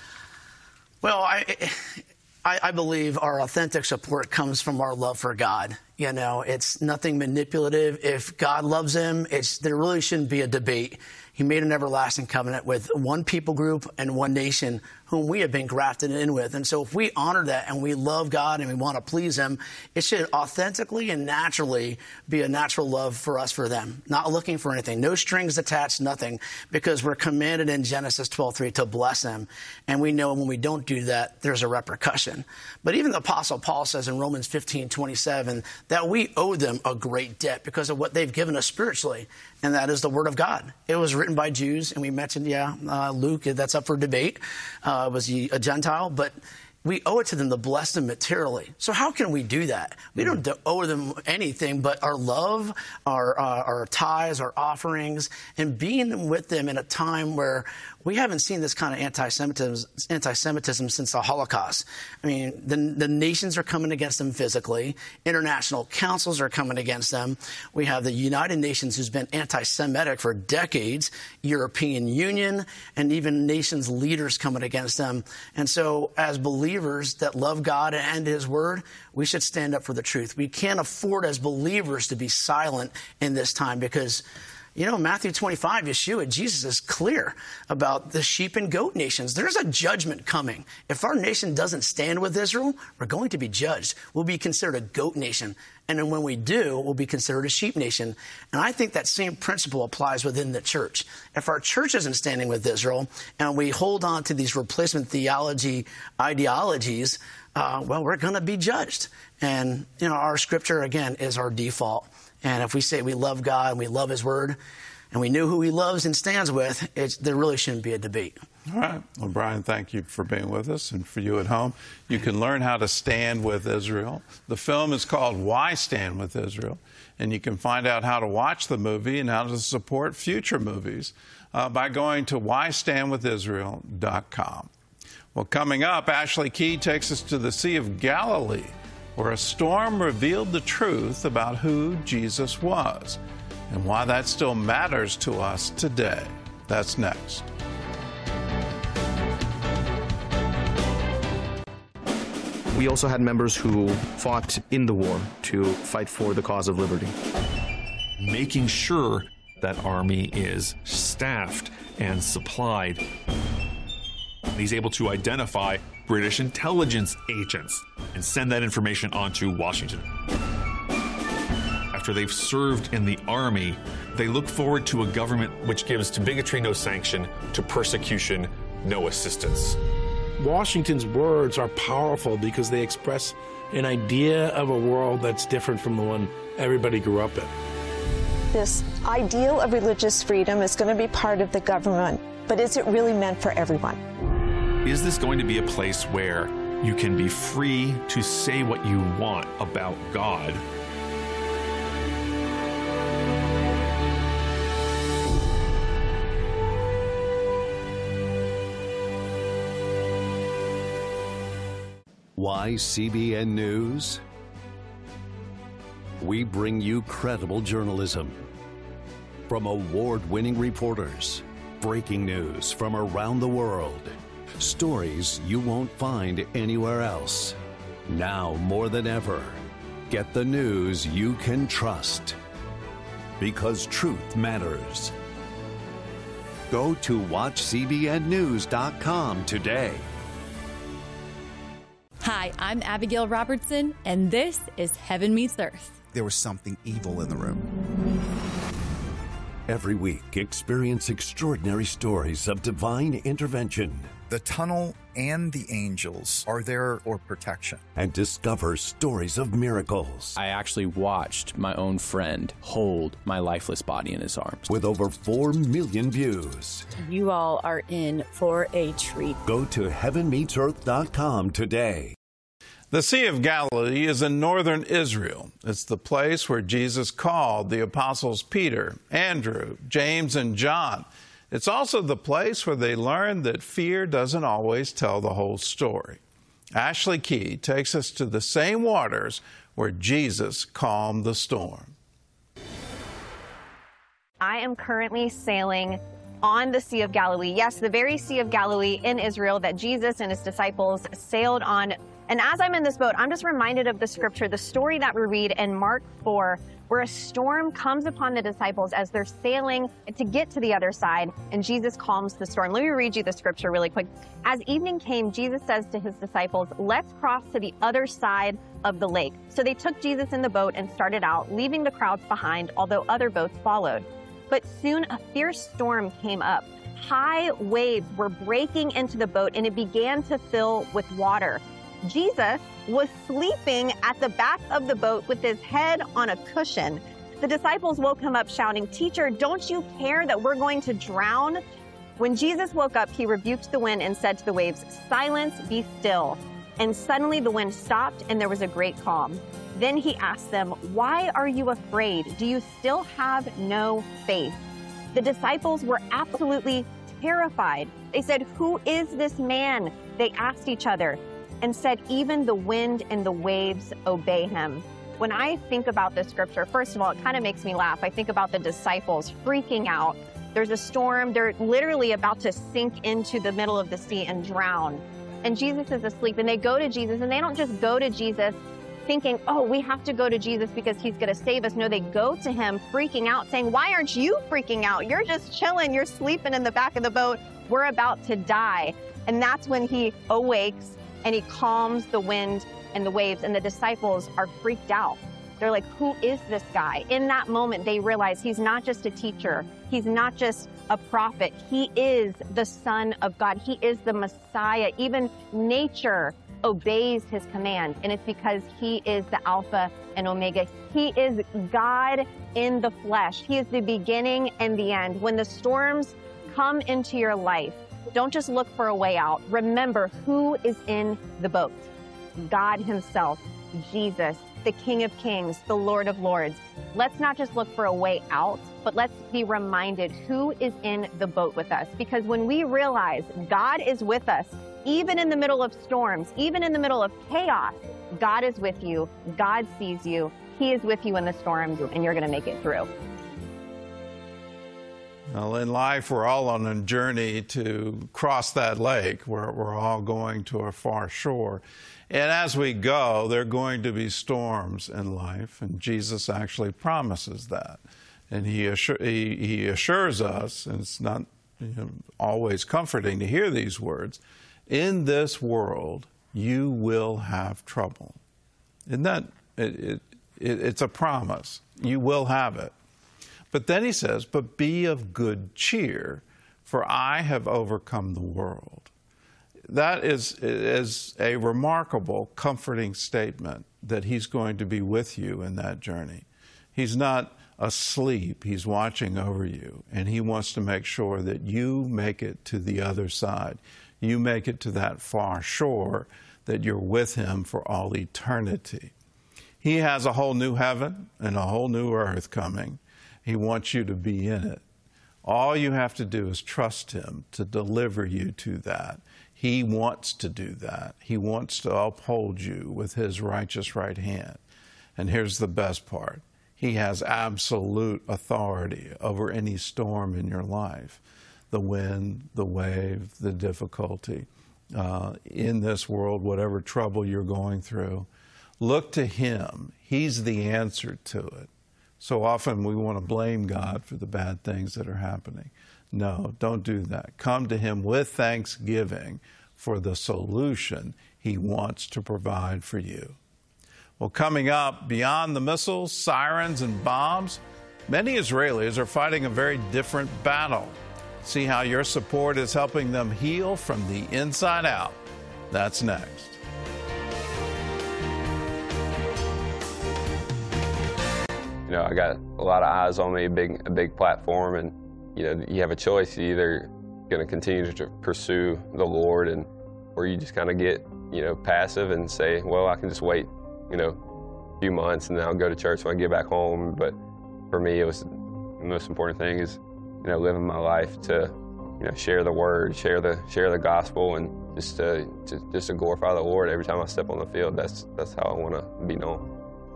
Well, I, I, I believe our authentic support comes from our love for God. You know, it's nothing manipulative. If God loves him, it's, there really shouldn't be a debate. He made an everlasting covenant with one people group and one nation whom we have been grafted in with. And so if we honor that and we love God and we want to please him, it should authentically and naturally be a natural love for us for them, not looking for anything, no strings attached, nothing, because we're commanded in Genesis twelve three to bless them. And we know when we don't do that, there's a repercussion. But even the Apostle Paul says in Romans fifteen twenty-seven that we owe them a great debt because of what they've given us spiritually, and that is the Word of God. It was written by Jews, and we mentioned, yeah, uh, Luke, that's up for debate. Uh, was he a Gentile? But we owe it to them to bless them materially. So how can we do that? We don't owe them anything but our love, our, uh, our tithes, our offerings, and being with them in a time where we haven't seen this kind of anti-Semitism, anti-Semitism since the Holocaust. I mean, the, the nations are coming against them physically. International councils are coming against them. We have the United Nations, who's been anti-Semitic for decades, European Union, and even nations leaders coming against them. And so as believers that love God and his word, we should stand up for the truth. We can't afford as believers to be silent in this time because, you know, Matthew twenty-five, Yeshua, Jesus is clear about the sheep and goat nations. There's a judgment coming. If our nation doesn't stand with Israel, we're going to be judged. We'll be considered a goat nation. And then when we do, we'll be considered a sheep nation. And I think that same principle applies within the church. If our church isn't standing with Israel and we hold on to these replacement theology ideologies, uh, well, we're going to be judged. And, you know, our scripture, again, is our default. And if we say we love God and we love his word and we know who he loves and stands with, it's, there really shouldn't be a debate. All right. Well, Brian, thank you for being with us. And for you at home, you can learn how to stand with Israel. The film is called Why Stand with Israel? And you can find out how to watch the movie and how to support future movies uh, by going to why stand with israel dot com. Well, coming up, Ashley Key takes us to the Sea of Galilee, where a storm revealed the truth about who Jesus was and why that still matters to us today. That's next. We also had members who fought in the war to fight for the cause of liberty. Making sure that army is staffed and supplied. He's able to identify British intelligence agents and send that information on to Washington. After they've served in the army, they look forward to a government which gives to bigotry no sanction, to persecution no assistance. Washington's words are powerful because they express an idea of a world that's different from the one everybody grew up in. This ideal of religious freedom is going to be part of the government, but is it really meant for everyone? Is this going to be a place where you can be free to say what you want about God? Why C B N News? We bring you credible journalism from award-winning reporters, breaking news from around the world, stories you won't find anywhere else. Now more than ever, get the news you can trust, because truth matters. Go to watch C B N news dot com today. Hi, I'm Abigail Robertson, and this is Heaven Meets Earth. There was something evil in the room. Every week, experience extraordinary stories of divine intervention. The tunnel and the angels are there for protection. And discover stories of miracles. I actually watched my own friend hold my lifeless body in his arms. With over four million views. You all are in for a treat. Go to heaven meets earth dot com today. The Sea of Galilee is in northern Israel. It's the place where Jesus called the apostles Peter, Andrew, James, and John. It's also the place where they learned that fear doesn't always tell the whole story. Ashley Key takes us to the same waters where Jesus calmed the storm. I am currently sailing on the Sea of Galilee. Yes, the very Sea of Galilee in Israel that Jesus and his disciples sailed on. And as I'm in this boat, I'm just reminded of the scripture, the story that we read in Mark four, where a storm comes upon the disciples as they're sailing to get to the other side, and Jesus calms the storm. Let me read you the scripture really quick. As evening came, Jesus says to his disciples, "Let's cross to the other side of the lake." So they took Jesus in the boat and started out, leaving the crowds behind, although other boats followed. But soon a fierce storm came up. High waves were breaking into the boat, and it began to fill with water. Jesus was sleeping at the back of the boat with his head on a cushion. The disciples woke him up shouting, "Teacher, don't you care that we're going to drown?" When Jesus woke up, he rebuked the wind and said to the waves, "Silence, be still." And suddenly the wind stopped and there was a great calm. Then he asked them, "Why are you afraid? Do you still have no faith?" The disciples were absolutely terrified. They said, "Who is this man?" They asked each other, and said, "Even the wind and the waves obey him." When I think about this scripture, first of all, it kind of makes me laugh. I think about the disciples freaking out. There's a storm. They're literally about to sink into the middle of the sea and drown. And Jesus is asleep. And they go to Jesus, and they don't just go to Jesus thinking, "Oh, we have to go to Jesus because he's going to save us." No, they go to him freaking out, saying, "Why aren't you freaking out? You're just chilling. You're sleeping in the back of the boat. We're about to die." And that's when he awakes and he calms the wind and the waves, and the disciples are freaked out. They're like, "Who is this guy?" In that moment, they realize he's not just a teacher. He's not just a prophet. He is the Son of God. He is the Messiah. Even nature obeys his command, and it's because he is the Alpha and Omega. He is God in the flesh. He is the beginning and the end. When the storms come into your life, don't just look for a way out. Remember who is in the boat. God himself, Jesus, the King of Kings, the Lord of Lords. Let's not just look for a way out, but let's be reminded who is in the boat with us. Because when we realize God is with us, even in the middle of storms, even in the middle of chaos, God is with you. God sees you. He is with you in the storms, and you're going to make it through. Well, in life, we're all on a journey to cross that lake. We're, we're all going to a far shore. And as we go, there are going to be storms in life, and Jesus actually promises that. And he, assure, he, he assures us, and it's not you know, always comforting to hear these words, in this world, you will have trouble. Isn't that, it, it, it, it's a promise. You will have it. But then he says, "But be of good cheer, for I have overcome the world." That is, is a remarkable, comforting statement that he's going to be with you in that journey. He's not asleep. He's watching over you, and he wants to make sure that you make it to the other side. You make it to that far shore, that you're with him for all eternity. He has a whole new heaven and a whole new earth coming. He wants you to be in it. All you have to do is trust him to deliver you to that. He wants to do that. He wants to uphold you with his righteous right hand. And here's the best part. He has absolute authority over any storm in your life. The wind, the wave, the difficulty uh, in this world, whatever trouble you're going through. Look to him. He's the answer to it. So often we want to blame God for the bad things that are happening. No, don't do that. Come to him with thanksgiving for the solution he wants to provide for you. Well, coming up, beyond the missiles, sirens, and bombs, Many Israelis are fighting a very different battle. See how your support is helping them heal from the inside out. That's next. You know, I got a lot of eyes on me, a big, a big platform, and you know, you have a choice. You're either going to continue to pursue the Lord, and or you just kind of get, you know, passive and say, well, I can just wait, you know, a few months and then I'll go to church when I get back home. But for me, it was the most important thing is, you know, living my life to, you know, share the word, share the share the gospel, and just to, to just to glorify the Lord every time I step on the field. That's that's how I want to be known.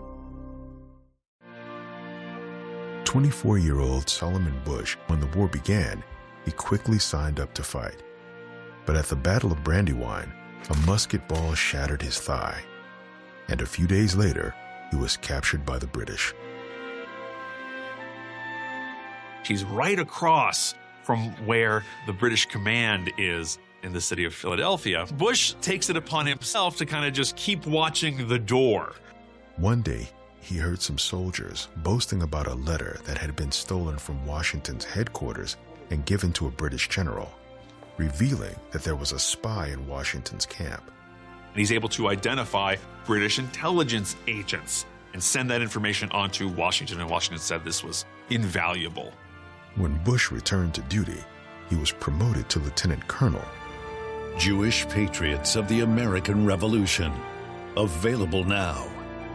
twenty-four-year-old Solomon Bush, when the war began, he quickly signed up to fight. But at the Battle of Brandywine, a musket ball shattered his thigh, and a few days later, he was captured by the British. He's right across from where the British command is in the city of Philadelphia. Bush takes it upon himself to kind of just keep watching the door. One day, he heard some soldiers boasting about a letter that had been stolen from Washington's headquarters and given to a British general, revealing that there was a spy in Washington's camp. And he's able to identify British intelligence agents and send that information on to Washington, and Washington said this was invaluable. When Bush returned to duty, he was promoted to lieutenant colonel. Jewish Patriots of the American Revolution. Available now.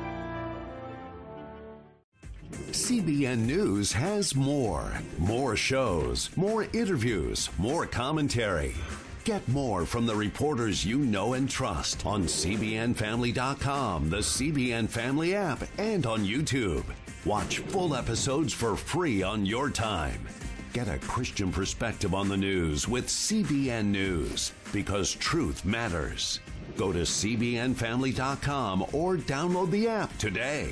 C B N News has more. More shows, more interviews, more commentary. Get more from the reporters you know and trust on C B N Family dot com, the C B N Family app, and on YouTube. Watch full episodes for free on your time. Get a Christian perspective on the news with C B N News, because truth matters. Go to C B N Family dot com or download the app today.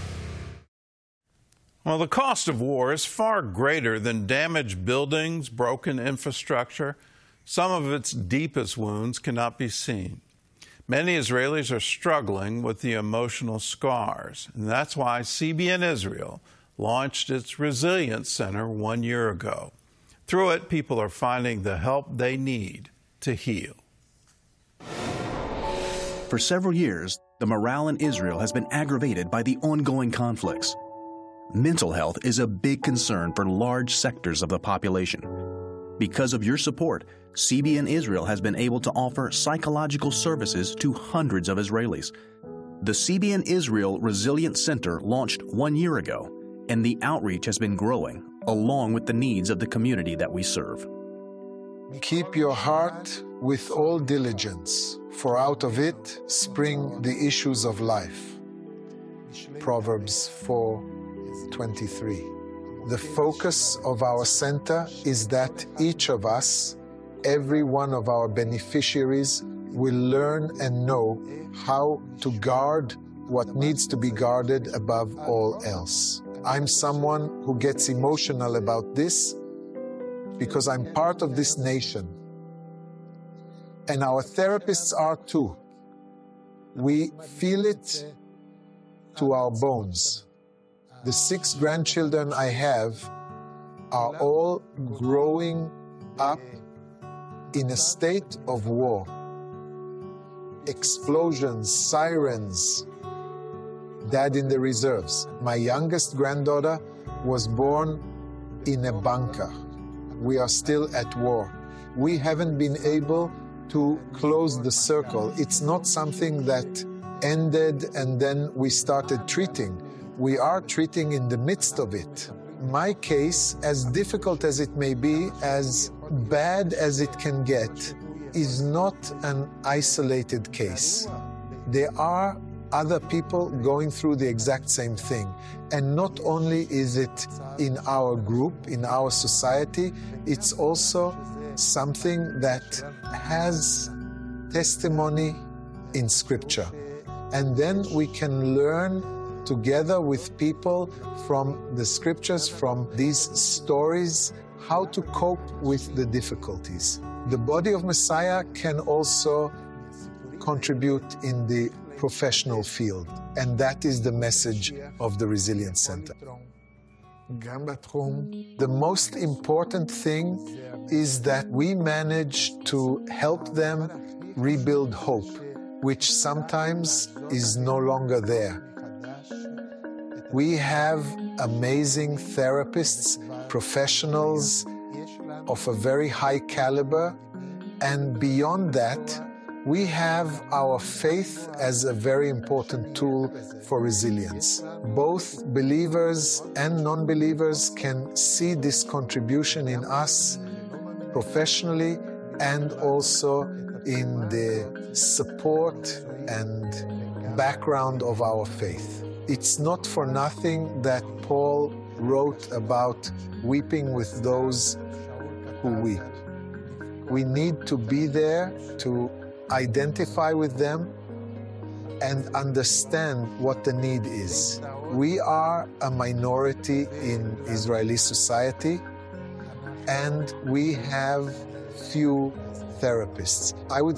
Well, the cost of war is far greater than damaged buildings, broken infrastructure. Some of its deepest wounds cannot be seen. Many Israelis are struggling with the emotional scars, and that's why C B N Israel launched its Resilience Center one year ago. Through it, people are finding the help they need to heal. For several years, the morale in Israel has been aggravated by the ongoing conflicts. Mental health is a big concern for large sectors of the population. Because of your support, C B N Israel has been able to offer psychological services to hundreds of Israelis. The C B N Israel Resilience Center launched one year ago, and the outreach has been growing, along with the needs of the community that we serve. Keep your heart with all diligence, for out of it spring the issues of life. Proverbs four twenty-three. The focus of our center is that each of us, every one of our beneficiaries, will learn and know how to guard what needs to be guarded above all else. I'm someone who gets emotional about this because I'm part of this nation. And our therapists are too. We feel it to our bones. The six grandchildren I have are all growing up in a state of war. Explosions, sirens, dad in the reserves. My youngest granddaughter was born in a bunker. We are still at war. We haven't been able to close the circle. It's not something that ended and then we started treating. We are treating in the midst of it. My case, as difficult as it may be, as bad as it can get, is not an isolated case. There are other people going through the exact same thing. And not only is it in our group, in our society, it's also something that has testimony in Scripture. And then we can learn together with people from the Scriptures, from these stories, how to cope with the difficulties. The body of Messiah can also contribute in the professional field, and that is the message of the Resilience Center. The most important thing is that we manage to help them rebuild hope, which sometimes is no longer there. We have amazing therapists, professionals of a very high caliber, and beyond that, we have our faith as a very important tool for resilience. Both believers and non-believers can see this contribution in us professionally and also in the support and background of our faith. It's not for nothing that Paul wrote about weeping with those who weep. We need to be there to identify with them and understand what the need is. We are a minority in Israeli society, and we have few therapists. I would